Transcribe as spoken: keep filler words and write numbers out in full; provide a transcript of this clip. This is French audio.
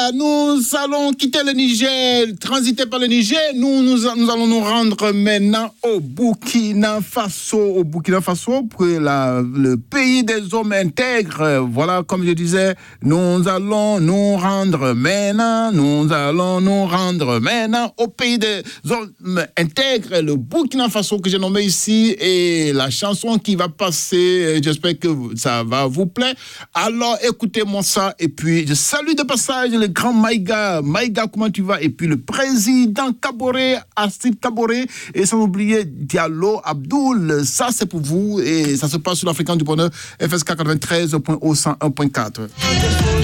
voilà, nous allons quitter le Niger, transiter par le Niger. Nous, nous, nous allons nous rendre maintenant au Burkina Faso. Au Burkina Faso, pour la, le pays des hommes intègres. Voilà, comme je disais, nous allons nous rendre maintenant, nous allons nous rendre maintenant au pays des hommes intègres, le Burkina Faso que j'ai nommé ici. Et la chanson qui va passer, j'espère que ça va vous plaire. Alors, écoutez-moi ça. Et puis, je salue de passage le grand Maïga. Maïga, comment tu vas? Et puis, le président Kaboré, Astrid Kaboré. Et sans oublier Diallo Abdoul. Ça, c'est pour vous. Et ça se passe sur la fréquence du bonheur F S K quatre-vingt-treize point zéro cent un point quatre.